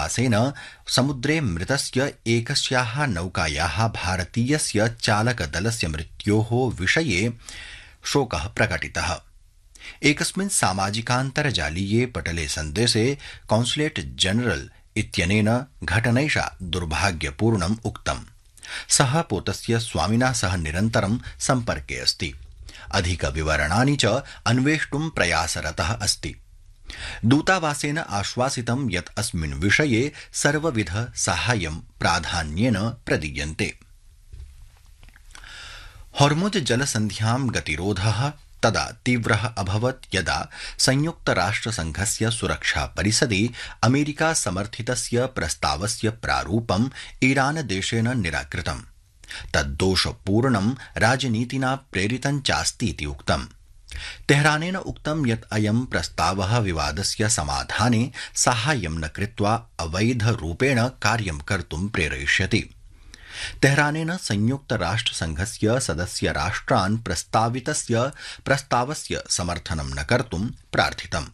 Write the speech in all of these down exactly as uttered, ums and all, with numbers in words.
दूतावासेन समुद्रे मृतस्य एकस्याः नौकायाः भारतीयस्य चालकदलस्य मृत्योः विषये शोकः प्रकटितः। एकस्मिन् सामाजिकान्तर्जालीये पटले सन्देशे कॉन्सुलेट जनरल इत्यनेन घटनैषा दुर्भाग्यपूर्णम् उक्तम्। सः पोतस्य स्वामिना सह निरन्तरं सम्पर्के अस्ति। अधिकविवरणानि च अन्वेष्टुं प्रयासरतः अस्ति। दूतावासेन आश्वासितं यत् अस्मिन् विषये सर्वविध साहाय्यं प्राधान्येन प्रदीयन्ते। हॉर्मुज जलसन्ध्यां गतिरोधः तदा तीव्रः अभवत् यदा संयुक्तराष्ट्रसंघस्य सुरक्षा परिषदि अमेरिका समर्थितस्य प्रस्तावस्य प्रारूपम् ईरान देशेन निराकृतम्। तद्दोषपूर्णं राजनीतिना प्रेरितं चास्तीति उक्तम्। तेहरानेन उक्तं यत् अयं प्रस्तावः विवादस्य समाधाने साहाय्यं न कृत्वा अवैधरूपेण कार्यं कर्तुं प्रेरयिष्यति। तेहरानेन संयुक्तराष्ट्रसंघस्य सदस्यराष्ट्रान् प्रस्तावितस्य प्रस्तावस्य समर्थनं न कर्तुं प्रार्थितम्।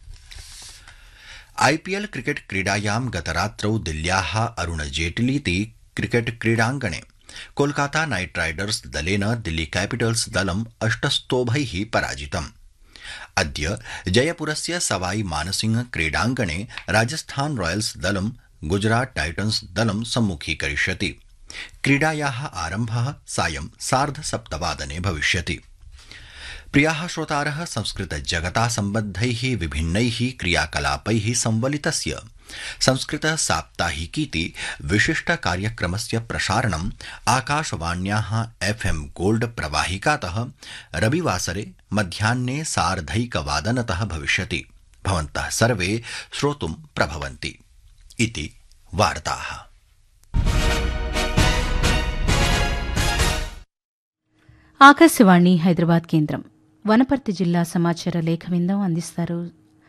आईपीएल क्रिकेट क्रीडायां गतरात्रौ दिल्ल्याः अरुण जेटलीति क्रिकेट क्रीडाङ्गणे कोलकाता नाइट राइडर्स दलेन दिल्ली कैपिटल्स दलम् अष्टस्तोभैः पराजितम्। अद्य जयपुरस्य सवाई मानसिंह क्रीडाङ्गणे राजस्थान रॉयल्स दलं गुजरात टाइटन्स दलं सम्मुखीकरिष्यति। क्रीडायाः आरम्भः सायं सार्धसप्तवादने भविष्यति। प्रियाः श्रोतारः, संस्कृतजगता सम्बद्धैः विभिन्नैः क्रियाकलापैः संवलितस्य संस्कृत साप्ताहिकीति विशिष्टकार्यक्रमस्य प्रसारणम् आकाशवाण्याः एफएम गोल्ड प्रवाहिकातः रविवासरे मध्याह्ने सार्धैकवादनतः भविष्यति। भवन्तः सर्वे श्रोतुं प्रभवन्ति इति वार्ताः। ఆకాశవాణి హైదరాబాద్ కేంద్రం వనపర్తి జిల్లా సమాచార లేఖ విందాం. అందిస్తారు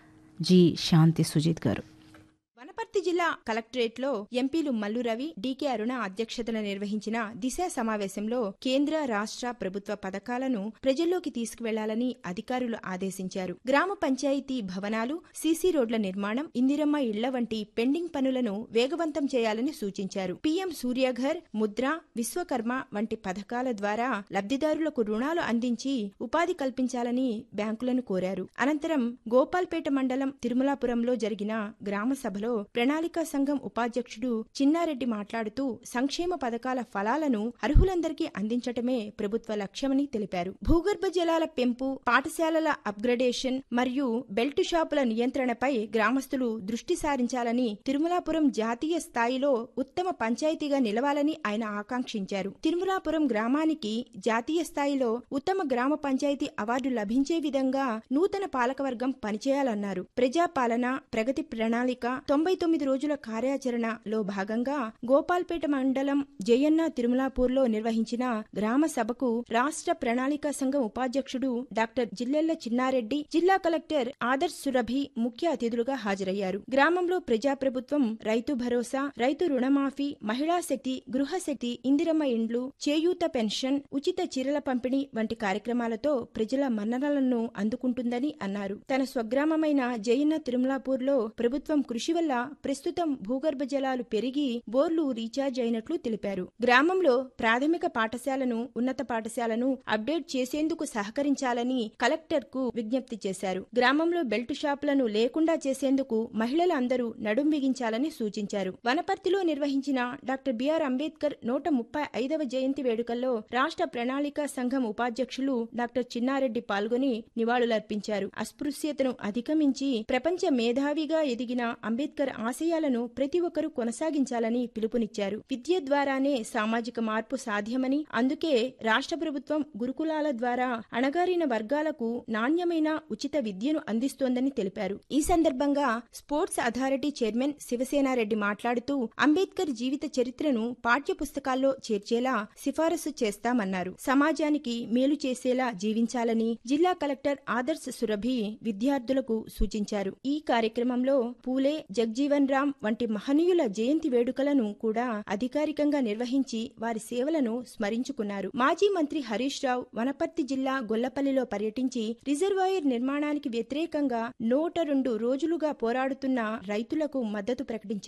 జి శాంతి సుజిత్ గారు. వనపర్తి జిల్లా కలెక్టరేట్లో ఎంపీలు మల్లు రవి, డీకే అరుణ అధ్యక్షతన నిర్వహించిన దిశ సమావేశంలో కేంద్ర రాష్ట్ర ప్రభుత్వ పథకాలను ప్రజల్లోకి తీసుకువెళ్లాలని అధికారులు ఆదేశించారు. గ్రామ పంచాయతీ భవనాలు, సీసీ రోడ్ల నిర్మాణం, ఇందిరమ్మ ఇళ్ల వంటి పెండింగ్ పనులను వేగవంతం చేయాలని సూచించారు. పీఎం సూర్యఘర్, ముద్ర, విశ్వకర్మ వంటి పథకాల ద్వారా లబ్ధిదారులకు రుణాలు అందించి ఉపాధి కల్పించాలని బ్యాంకులను కోరారు. అనంతరం గోపాల్పేట మండలం తిరుమలాపురంలో జరిగిన గ్రామ సభలో ప్రణాళికా సంఘం ఉపాధ్యక్షుడు చిన్నారెడ్డి మాట్లాడుతూ సంక్షేమ పథకాల ఫలాలను అర్హులందరికీ అందించటమే ప్రభుత్వ లక్ష్యమని తెలిపారు. భూగర్భ జలాల పెంపు, పాఠశాలల అప్గ్రేడేషన్ మరియు బెల్ట్ షాపుల నియంత్రణపై గ్రామస్తులు దృష్టి సారించాలని, తిరుమలాపురం జాతీయ స్థాయిలో ఉత్తమ పంచాయతీగా నిలవాలని ఆయన ఆకాంక్షించారు. తిరుమలాపురం గ్రామానికి జాతీయ స్థాయిలో ఉత్తమ గ్రామ పంచాయతీ అవార్డు లభించే విధంగా నూతన పాలకవర్గం పనిచేయాలన్నారు. ప్రజాపాలన ప్రగతి ప్రణాళిక తొంభై తొమ్మిది రోజుల కార్యాచరణలో భాగంగా గోపాల్పేట మండలం జయన్న తిరుమలాపూర్లో నిర్వహించిన గ్రామ సభకు రాష్ట్ర ప్రణాళికా సంఘం ఉపాధ్యక్షుడు డాక్టర్ జిల్లెళ్ల చిన్నారెడ్డి, జిల్లా కలెక్టర్ ఆదర్శ్ సురభి ముఖ్య అతిథులుగా హాజరయ్యారు. గ్రామంలో ప్రజాప్రభుత్వం, రైతు భరోసా, రైతు రుణమాఫీ, మహిళా శక్తి, గృహశక్తి, ఇందిరమ్మ ఇండ్లు, చేయూత పెన్షన్, ఉచిత చీరల పంపిణీ వంటి కార్యక్రమాలతో ప్రజల మన్ననలను అందుకుంటుందని అన్నారు. తన స్వగ్రామమైన జయన్న తిరుమలాపూర్లో ప్రభుత్వం కృషి వల్ల ప్రస్తుతం భూగర్భ జలాలు పెరిగి బోర్లు రీఛార్జ్ అయినట్లు తెలిపారు. గ్రామంలో ప్రాథమిక పాఠశాలను, ఉన్నత పాఠశాలను అప్డేట్ చేసేందుకు సహకరించాలని కలెక్టర్ కు విజ్ఞప్తి చేశారు. గ్రామంలో బెల్ట్ షాపులను లేకుండా చేసేందుకు మహిళలందరూ నడుం బిగించాలని సూచించారు. వనపర్తిలో నిర్వహించిన డాక్టర్ బిఆర్ అంబేద్కర్ నూట ముప్పై ఐదవ జయంతి వేడుకల్లో రాష్ట్ర ప్రణాళికా సంఘం ఉపాధ్యక్షులు డాక్టర్ చిన్నారెడ్డి పాల్గొని నివాళులర్పించారు. అస్పృశ్యతను అధిగమించి ప్రపంచ మేధావిగా ఎదిగిన అంబేద్కర్ ఆశయాలను ప్రతి ఒక్కరూ కొనసాగించాలని పిలుపునిచ్చారు. విద్య ద్వారానే సామాజిక మార్పు సాధ్యమని, అందుకే రాష్ట్ర ప్రభుత్వం గురుకులాల ద్వారా అణగారిన వర్గాలకు నాణ్యమైన ఉచిత విద్యను అందిస్తోందని తెలిపారు. ఈ సందర్భంగా స్పోర్ట్స్ అథారిటీ చైర్మన్ శివసేనారెడ్డి మాట్లాడుతూ అంబేద్కర్ జీవిత చరిత్రను పాఠ్య పుస్తకాల్లో చేర్చేలా సిఫారసు చేస్తామన్నారు. సమాజానికి మేలు చేసేలా జీవించాలని జిల్లా కలెక్టర్ ఆదర్శ్ సురభి విద్యార్థులకు సూచించారు. ఈ కార్యక్రమంలో పూలే, జగ్జీవన్ రామ్ వంటి మహనీయుల జయంతి వేడుకలను కూడా అధికారికంగా నిర్వహించి వారి సేవలను స్మరించుకున్నారు. మాజీ మంత్రి హరీష్ రావు వనపర్తి జిల్లా గొల్లపల్లిలో పర్యటించి రిజర్వాయర్ నిర్మాణానికి వ్యతిరేకంగా నూట రెండు రోజులుగా పోరాడుతున్న రైతులకు మద్దతు ప్రకటించారు.